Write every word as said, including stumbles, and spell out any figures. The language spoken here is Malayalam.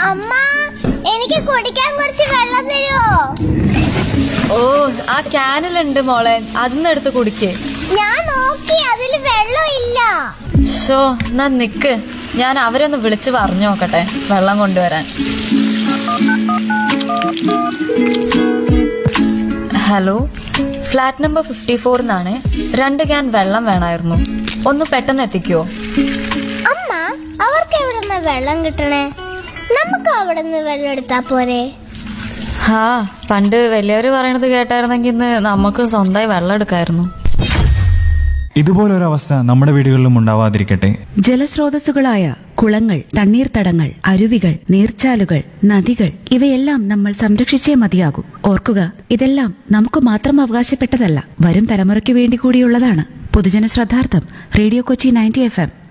അമ്മ, എനിക്ക് കുടിക്കാൻ കുറച്ച് വെള്ളം തരുമോ? ഓ, ആ ക്യാനിലുണ്ട് മോളെ, അതിന്ന് എടുത്ത് കുടിക്കേ. ഞാൻ നോക്കി, അതിൽ വെള്ളം ഇല്ല. ഷോ, എന്നാ നിക്ക്, ഞാൻ അവരൊന്ന് വിളിച്ച് പറഞ്ഞു നോക്കട്ടെ വെള്ളം കൊണ്ടുവരാൻ. Hello, flat number fifty ഫോറിന്നാണ്. രണ്ട് ക്യാൻ വെള്ളം വേണമായിരുന്നു, ഒന്ന് പെട്ടെന്ന് എത്തിക്കുവോ? അമ്മ, അവർക്ക് എവിടുന്ന വെള്ളം കിട്ടണേ? നമുക്ക് അവിടുന്ന് വെള്ളം എടുത്താ പോരെ? ഹാ, പണ്ട് വലിയവര് പറയണത് കേട്ടായിരുന്നെങ്കിൽ ഇന്ന് നമുക്ക് സ്വന്തമായി വെള്ളം എടുക്കായിരുന്നു. ഇതുപോലൊരവസ്ഥ നമ്മുടെ വീടുകളിലും ഉണ്ടാവാതിരിക്കട്ടെ. ജലസ്രോതസ്സുകളായ കുളങ്ങൾ, തണ്ണീർത്തടങ്ങൾ, അരുവികൾ, നീർച്ചാലുകൾ, നദികൾ ഇവയെല്ലാം നമ്മൾ സംരക്ഷിച്ചേ മതിയാകൂ. ഓർക്കുക, ഇതെല്ലാം നമുക്ക് മാത്രം അവകാശപ്പെട്ടതല്ല, വരും തലമുറയ്ക്ക് വേണ്ടി കൂടിയുള്ളതാണ്. പൊതുജന ശ്രദ്ധാർത്ഥം, radio Kochi ninety F M.